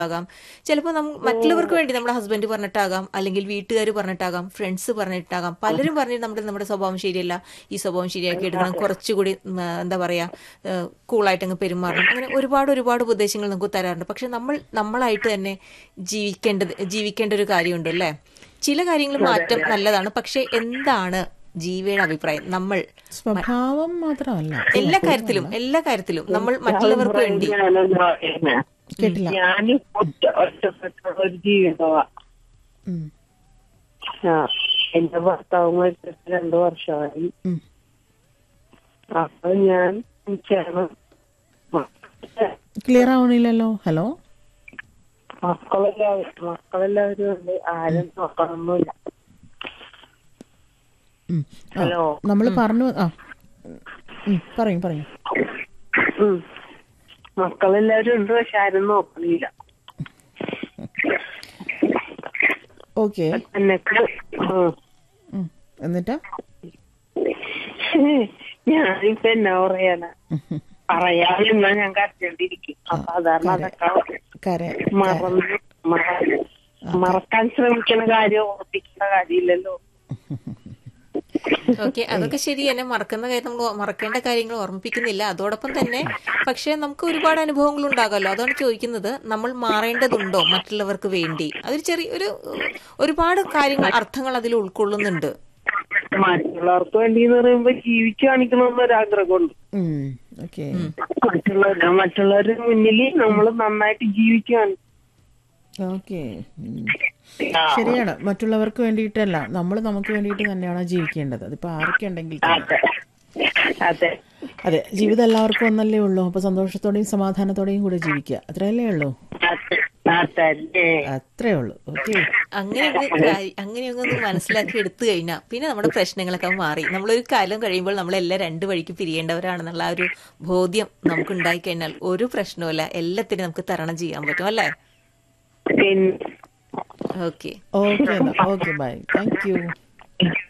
ആകാം. ചിലപ്പോൾ മറ്റുള്ളവർക്ക് വേണ്ടി നമ്മുടെ ഹസ്ബൻഡ് പറഞ്ഞിട്ടാകാം, അല്ലെങ്കിൽ വീട്ടുകാർ പറഞ്ഞിട്ടാകാം, ഫ്രണ്ട്സ് പറഞ്ഞിട്ടാകാം. പലരും പറഞ്ഞിട്ട് നമ്മുടെ സ്വഭാവം ശരിയല്ല, ഈ സ്വഭാവം ശരിയാക്കി എടുക്കണം, കുറച്ചുകൂടി എന്താ പറയാ കൂളായിട്ട് അങ്ങ് പെരുമാറണം, അങ്ങനെ ഒരുപാട് ഒരുപാട് ഉപദേശങ്ങൾ നമുക്ക് തരാറുണ്ട്. പക്ഷെ നമ്മളായിട്ട് തന്നെ ജീവിക്കേണ്ട ഒരു കാര്യമുണ്ട് അല്ലേ? ചില കാര്യങ്ങൾ മാറ്റം നല്ലതാണ്. പക്ഷെ എന്താണ് ജീവയുടെ അഭിപ്രായം? നമ്മൾ സ്വഭാവം മാത്രമല്ല, എല്ലാ കാര്യത്തിലും നമ്മൾ മറ്റുള്ളവർക്ക് വേണ്ടി കേട്ടില്ല. ഞാൻ ഒറ്റപ്പെട്ടുള്ള ഒരു ജീവിതമാ. ഉം, എന്റെ ഭർത്താവ് മരിച്ചിട്ട് 2 വർഷമായി. ഉം. അപ്പൊ ഞാൻ ചേർന്ന് ക്ലിയർ ആവണില്ലല്ലോ. ഹലോ, മക്കളെല്ലാവരും ഉണ്ട്. ആരും നോക്കണമൊന്നുമില്ല. ഹലോ, നമ്മൾ പറഞ്ഞു. പറയൂ. മക്കളെല്ലാവരും ഉണ്ട്, പക്ഷെ ആരും നോക്കണില്ല. ഓക്കെ, എന്നൊക്കെ എന്നിട്ടാ ഞാനിപ്പോ എന്നാ പറയാതിരുന്നാ ഞാൻ കരച്ചോണ്ടിരിക്കും. അപ്പൊ സാധാരണ അതൊക്കെ മറക്കാൻ ശ്രമിക്കുന്ന കാര്യം ഓർപ്പിക്കേണ്ട കാര്യമില്ലല്ലോ. ഓക്കെ, അതൊക്കെ ശരി തന്നെ. മറക്കുന്ന കാര്യം നമ്മൾ മറക്കേണ്ട കാര്യങ്ങൾ ഓർമ്മിപ്പിക്കുന്നില്ല. അതോടൊപ്പം തന്നെ പക്ഷെ നമുക്ക് ഒരുപാട് അനുഭവങ്ങൾ ഉണ്ടാകാമല്ലോ. അതാണ് ചോദിക്കുന്നത്, നമ്മൾ മാറേണ്ടതുണ്ടോ മറ്റുള്ളവർക്ക് വേണ്ടി? അതൊരു ഒരുപാട് കാര്യങ്ങൾ, അർത്ഥങ്ങൾ അതിൽ ഉൾക്കൊള്ളുന്നുണ്ട്. മറ്റുള്ളവർക്ക് വേണ്ടി എന്ന് പറയുമ്പോ ജീവിച്ചു കാണിക്കണമെന്നൊരാഗ്രഹമുണ്ട്. മറ്റുള്ളവരുടെ മുന്നിൽ നമ്മൾ നന്നായിട്ട് ജീവിച്ചു കാണിക്കും. ഓക്കെ, ശരിയാണ്. മറ്റുള്ളവർക്ക് വേണ്ടിയിട്ടല്ല, നമ്മൾ നമുക്ക് വേണ്ടിയിട്ട് തന്നെയാണ് ജീവിക്കേണ്ടത്. അതിപ്പോ ആരൊക്കെ ഉണ്ടെങ്കിൽ അതെ, ജീവിതം എല്ലാവർക്കും ഒന്നല്ലേ ഉള്ളൂ. അപ്പൊ സന്തോഷത്തോടെയും സമാധാനത്തോടെയും കൂടെ ജീവിക്കുക, അത്രയല്ലേ ഉള്ളൂ. അത്രേ ഉള്ളൂ. ഓക്കെ, അങ്ങനെയൊന്ന് മനസ്സിലാക്കി എടുത്തു കഴിഞ്ഞാൽ പിന്നെ നമ്മുടെ പ്രശ്നങ്ങളൊക്കെ മാറി. നമ്മളൊരു കാലം കഴിയുമ്പോൾ നമ്മളെല്ലാം 2 വഴിക്ക് പിരിയേണ്ടവരാണെന്നുള്ള ആ ഒരു ബോധ്യം നമുക്ക് ഉണ്ടായിക്കഴിഞ്ഞാൽ ഒരു പ്രശ്നവുമില്ല, എല്ലാത്തിനും നമുക്ക് തരണം ചെയ്യാൻ പറ്റും അല്ലേ? Okay, by, thank you.